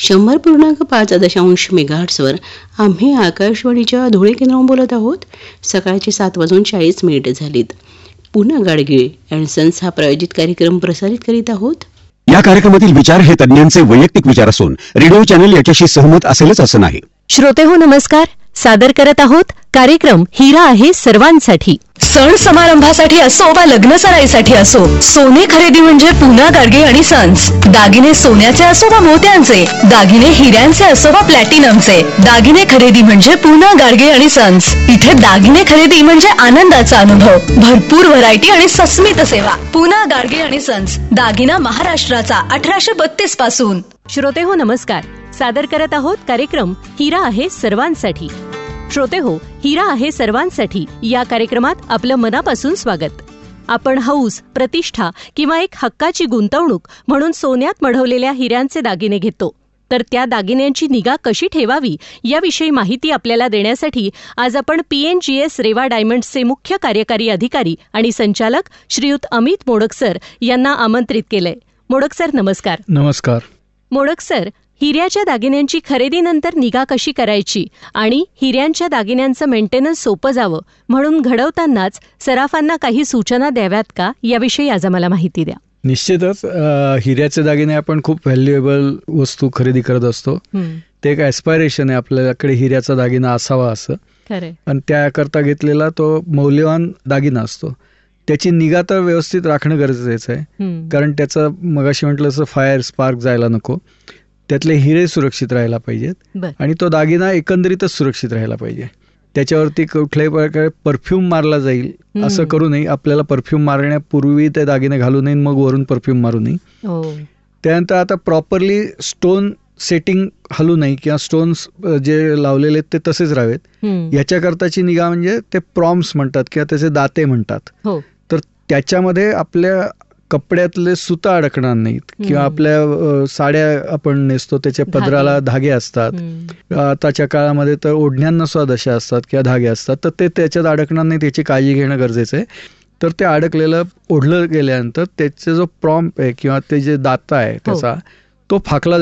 100.5 मेगाहर्ट्झवर आम्ही आकाशवाणीच्या धुळे केंद्रावरून बोलत आहोत. सकाळचे 7:40 झालीत. पुन्हा गाडगीळ अँड सन्स हा प्रायोजित कार्यक्रम प्रसारित करीत आहोत. या कार्यक्रमातील विचार हे तज्ञांचे वैयक्तिक विचार असून रेडिओ चॅनल याच्याशी सहमत असेलच असं नाही. श्रोते हो नमस्कार. सादर करत आहोत कार्यक्रम हिरा आहे सर्वांसाठी. सण समारंभासाठी असो वा लग्न सराईसाठी असो, सोने खरेदी म्हणजे पुन्हा गाडगे आणि सन्स. दागिने सोन्याचे असो वा मोत्यांचे, दागिने हिऱ्यांचे असो वा प्लॅटिनमचे, दागिने खरेदी म्हणजे पुन्हा गाडगे आणि सन्स. इथे दागिने खरेदी म्हणजे आनंदाचा अनुभव, भरपूर व्हरायटी आणि सस्मित सेवा. पुन्हा गाडगे आणि सन्स, दागिना महाराष्ट्राचा 1832 पासून. श्रोते हो नमस्कार. सादर करत आहोत कार्यक्रम हिरा आहे सर्वांसाठी. श्रोते हो, हिरा आहे सर्वांसाठी या कार्यक्रमात आपलं मनापासून स्वागत. आपण हौस, प्रतिष्ठा किंवा एक हक्काची गुंतवणूक म्हणून सोन्यात मढवलेल्या हिऱ्यांचे दागिने घेतो. तर त्या दागिन्यांची निगा कशी ठेवावी याविषयी माहिती आपल्याला देण्यासाठी आज आपण PNGS रेवा डायमंड्सचे मुख्य कार्यकारी अधिकारी आणि संचालक श्रीयुत अमित मोडक सर यांना आमंत्रित केलंय. मोडक सर नमस्कार. नमस्कार. मोडक सर, हिऱ्याच्या दागिन्यांची खरेदीनंतर निगा कशी करायची आणि हिऱ्यांच्या दागिन्यांचं मेंटेनन्स सोपं जावं म्हणून घडवतानाच सराफांना काही सूचना द्याव्यात का, याविषयी आज आम्हाला माहिती द्या. निश्चितच हिऱ्याचे दागिने आपण खूप व्हॅल्युएबल वस्तू खरेदी करत असतो. ते एक ॲस्पायरेशन आहे आपल्याकडे हिऱ्याचा दागिना असावा असं, आणि त्याकरता घेतलेला तो मौल्यवान दागिना असतो. त्याची निगा तर व्यवस्थित राखणं गरजेचं आहे, कारण त्याचं मगाशी म्हटलं असं फायर स्पार्क जायला नको. त्यातले हिरे सुरक्षित राहायला पाहिजेत आणि तो दागिना एकंदरीतच सुरक्षित राहायला पाहिजे. त्याच्यावरती कुठल्याही प्रकारे परफ्यूम मारला जाईल असं करू नये. आपल्याला परफ्यूम मारण्यापूर्वी ते दागिने घालू नये, मग वरून परफ्यूम मारू नये. त्यानंतर आता प्रॉपरली स्टोन सेटिंग हलू नये किंवा स्टोन्स जे लावलेले आहेत ते तसेच राहावेत. याच्याकरताची निगा म्हणजे ते प्रॉम्स म्हणतात किंवा त्याचे दाते म्हणतात. तर त्याच्यामध्ये आपल्या कपड्यातले सुता अडकणार नाहीत किंवा आपल्या साड्या आपण नेसतो त्याच्या पदराला धागे असतात. आताच्या काळामध्ये तर ओढण्यांना सुद्धा दशा असतात किंवा धागे असतात, तर ते त्याच्यात अडकणार नाही याची काळजी घेणं गरजेचं आहे. तर ते अडकलेलं ओढलं गेल्यानंतर त्याचा जो प्रॉम्प आहे किंवा ते जे दाता आहे त्याचा तो फाकला